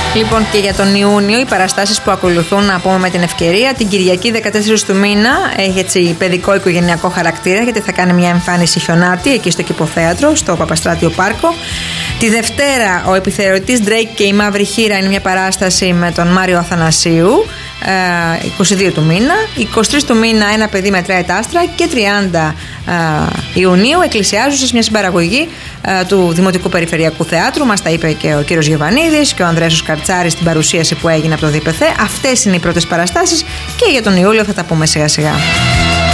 Λοιπόν, και για τον Ιούνιο, οι παραστάσεις που ακολουθούν, να πούμε με την ευκαιρία, την Κυριακή 14 του μήνα έχει έτσι παιδικό οικογενειακό χαρακτήρα, γιατί θα κάνει μια εμφάνιση Χιονάτη εκεί στο Κηποθέατρο, στο Παπαστράτιο Πάρκο. Τη Δευτέρα, ο επιθεωρητής Drake και η Μαύρη Χήρα είναι μια παράσταση με τον Μάριο Αθανασίου, 22 του μήνα. 23 του μήνα, Ένα παιδί μετράει τα άστρα. Και 30 Ιουνίου, Εκκλησιάζουσες, μια συμπαραγωγή του Δημοτικού Περιφερειακού Θεάτρου. Μας τα είπε και ο κύριος Γιωβανίδης και ο Ανδρέας Καρτσάρης στην παρουσίαση που έγινε από το ΔΠΘ. Αυτές είναι οι πρώτες παραστάσεις και για τον Ιούλιο θα τα πούμε σιγά σιγά.